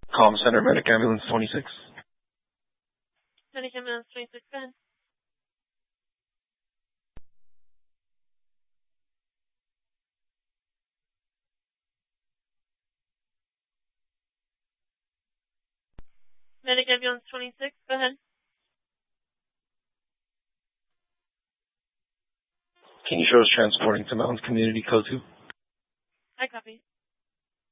Calm Center, Medic Ambulance 26. Medic Ambulance 26, go ahead. Medic Ambulance 26, go ahead. Can you show us transporting to Mountains Community Code 2? I copy.